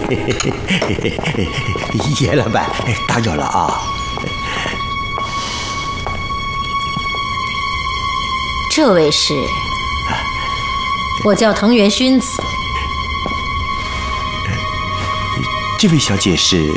严老板，打扰了啊。 这位是？我叫藤原薰子。 这位小姐是？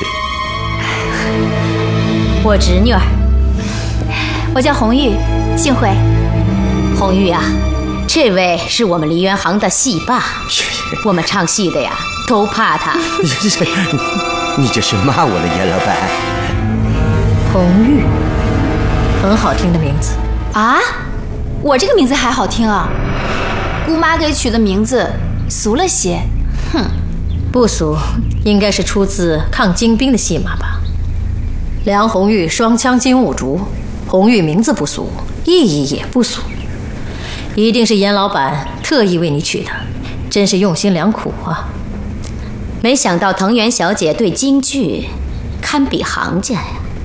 我侄女儿。 我叫红玉，幸会。 红玉啊，这位是我们梨园行的戏霸。我们唱戏的呀，都怕他。 你这是骂我了，严老板。 红玉，很好听的名字啊！我这个名字还好听啊，姑妈给取的名字俗了些。 哼，不俗，应该是出自抗金兵的戏码吧。梁红玉双枪金兀术，红玉名字不俗，意义也不俗，一定是严老板特意为你取的，真是用心良苦啊。没想到藤原小姐对京剧堪比行家呀。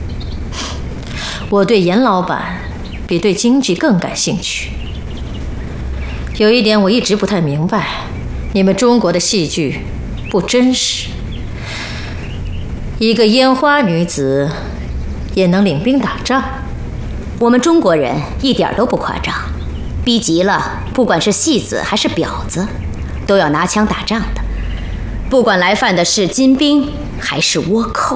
我对严老板比对京剧更感兴趣。有一点我一直不太明白，你们中国的戏剧不真实。一个烟花女子也能领兵打仗。我们中国人一点都不夸张，逼急了，不管是戏子还是婊子，都要拿枪打仗的，不管来犯的是金兵还是倭寇。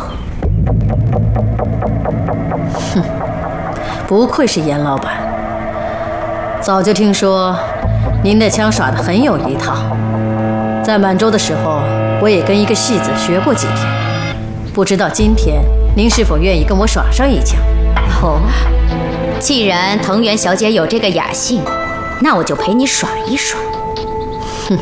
哼，不愧是严老板，早就听说您的枪耍得很有一套。在满洲的时候，我也跟一个戏子学过几天，不知道今天您是否愿意跟我耍上一枪？哦，既然藤原小姐有这个雅兴，那我就陪你耍一耍。哼，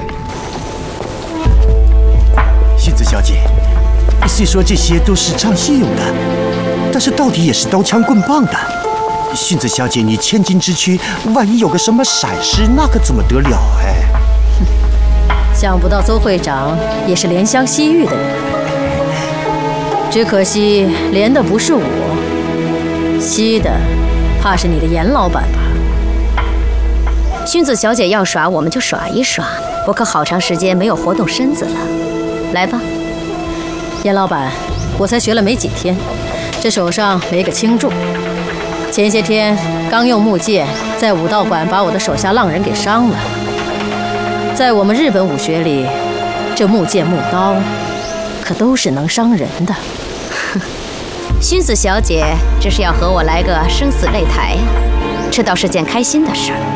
杏子小姐，虽说这些都是唱戏用的，但是到底也是刀枪棍棒的。杏子小姐，你千金之躯，万一有个什么闪失，那可怎么得了？哎， 想不到邹会长也是怜香惜玉的人，只可惜怜的不是我，惜的怕是你的严老板吧。薰子小姐要耍，我们就耍一耍。我可好长时间没有活动身子了，来吧。严老板，我才学了没几天，这手上没个轻重。前些天刚用木剑在武道馆把我的手下浪人给伤了。在我们日本武学里，这木剑木刀可都是能伤人的。薰子小姐这是要和我来个生死擂台呀，这倒是件开心的事儿。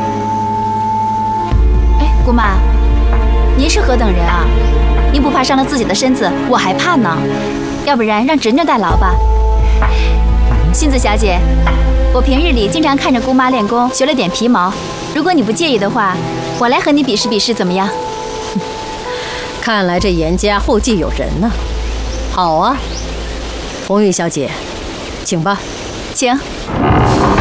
哎，姑妈，您是何等人啊？您不怕伤了自己的身子，我还怕呢。要不然让侄女代劳吧。杏子小姐，我平日里经常看着姑妈练功，学了点皮毛。如果你不介意的话，我来和你比试比试，怎么样？ 看来这严家后继有人呢。好啊，红玉小姐，请吧。 请。